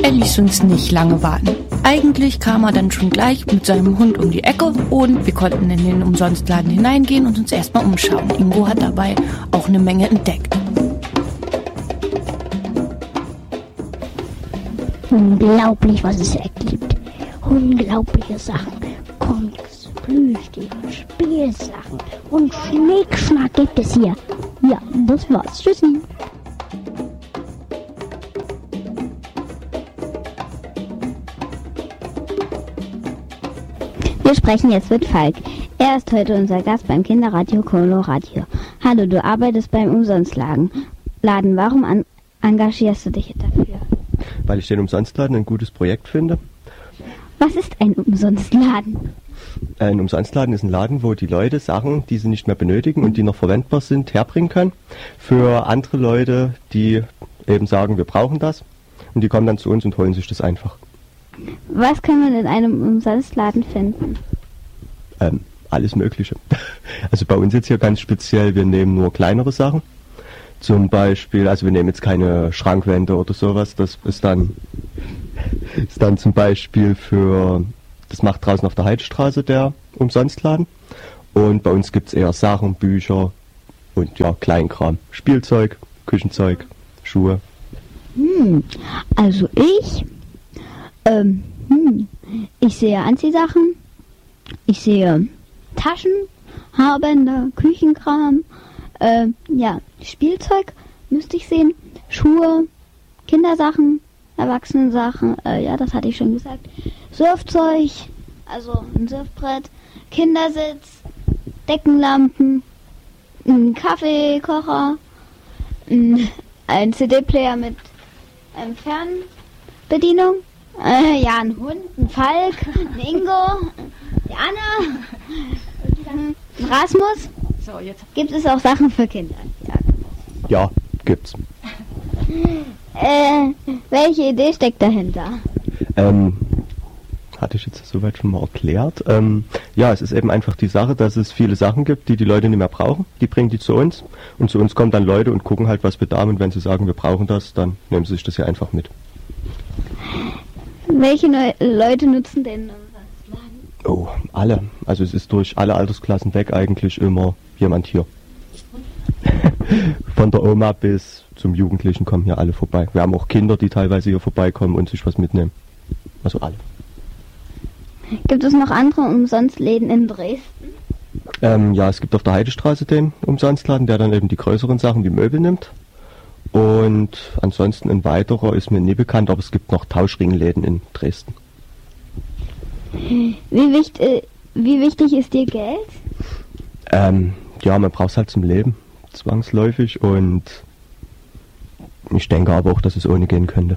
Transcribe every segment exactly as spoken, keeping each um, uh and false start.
Er ließ uns nicht lange warten. Eigentlich kam er dann schon gleich mit seinem Hund um die Ecke und wir konnten in den Umsonstladen hineingehen und uns erstmal umschauen. Ingo hat dabei auch eine Menge entdeckt. Unglaublich, was es hier gibt. Unglaubliche Sachen. Comics, Plüschtiere, Spielsachen und Schnickschnack gibt es hier. Ja, das war's. Tschüssi. Wir sprechen jetzt mit Falk. Er ist heute unser Gast beim Kinderradio Coloradio. Hallo, du arbeitest beim Umsonstladen. Laden, warum an- engagierst du dich dafür? Weil ich den Umsonstladen ein gutes Projekt finde. Was ist ein Umsonstladen? Ein Umsonstladen ist ein Laden, wo die Leute Sachen, die sie nicht mehr benötigen und die noch verwendbar sind, herbringen können. Für andere Leute, die eben sagen, wir brauchen das. Und die kommen dann zu uns und holen sich das einfach. Was kann man in einem Umsonstladen finden? Ähm, alles Mögliche. Also bei uns jetzt hier ganz speziell, wir nehmen nur kleinere Sachen. Zum Beispiel, also wir nehmen jetzt keine Schrankwände oder sowas. Das ist dann, ist dann zum Beispiel für, das macht draußen auf der Heidstraße der Umsonstladen. Und bei uns gibt es eher Sachen, Bücher und ja, Kleinkram. Spielzeug, Küchenzeug, Schuhe. Hm, also ich, ähm, hm, ich sehe Anziehsachen, ich sehe Taschen, Haarbänder, Küchenkram, äh, ja, Spielzeug müsste ich sehen, Schuhe, Kindersachen, Erwachsenensachen, äh, ja, das hatte ich schon gesagt, Surfzeug, also ein Surfbrett, Kindersitz, Deckenlampen, ein Kaffeekocher, ein, ein C D-Player mit einem Fernbedienung, äh, ja, ein Hund, ein Falk, ein Ingo, die Anna, ein Rasmus. So, jetzt gibt es auch Sachen für Kinder. Ja, Ja, gibt's. äh, welche Idee steckt dahinter? Ähm, hatte ich jetzt soweit schon mal erklärt. Ähm, ja, es ist eben einfach die Sache, dass es viele Sachen gibt, die die Leute nicht mehr brauchen. Die bringen die zu uns und zu uns kommen dann Leute und gucken halt, was wir da haben. Und wenn sie sagen, wir brauchen das, dann nehmen sie sich das ja einfach mit. Welche Neu- Leute nutzen den Umsonstladen? Oh, alle. Also es ist durch alle Altersklassen weg eigentlich immer jemand hier. Von der Oma bis zum Jugendlichen kommen hier alle vorbei. Wir haben auch Kinder, die teilweise hier vorbeikommen und sich was mitnehmen. Also alle. Gibt es noch andere Umsonstläden in Dresden? Ähm, ja, es gibt auf der Heidestraße den Umsonstladen, der dann eben die größeren Sachen wie Möbel nimmt. Und ansonsten ein weiterer ist mir nie bekannt, aber es gibt noch Tauschringläden in Dresden. Wie, wichtig, äh, wie wichtig ist dir Geld? Ähm, ja, man braucht es halt zum Leben, zwangsläufig. Und ich denke aber auch, dass es ohne gehen könnte.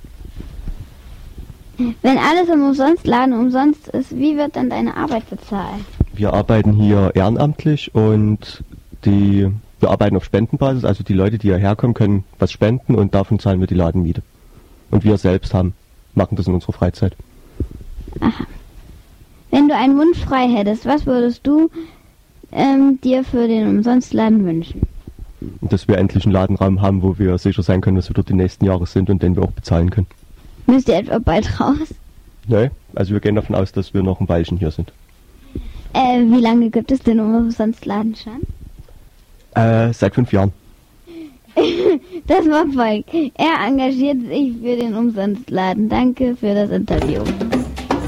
Wenn alles im Umsonstladen umsonst ist, wie wird dann deine Arbeit bezahlt? Wir arbeiten hier ehrenamtlich und die, wir arbeiten auf Spendenbasis. Also die Leute, die hierher kommen, können was spenden und davon zahlen wir die Ladenmiete. Und wir selbst haben, machen das in unserer Freizeit. Aha. Wenn du einen Wunsch frei hättest, was würdest du ähm, dir für den Umsonstladen wünschen? Dass wir endlich einen Ladenraum haben, wo wir sicher sein können, dass wir dort die nächsten Jahre sind und den wir auch bezahlen können. Müsst ihr etwa bald raus? Nee, also wir gehen davon aus, dass wir noch ein Weilchen hier sind. Äh, wie lange gibt es den Umsonstladen schon? Äh, seit fünf Jahren. Das war Falk. Er engagiert sich für den Umsonstladen. Danke für das Interview.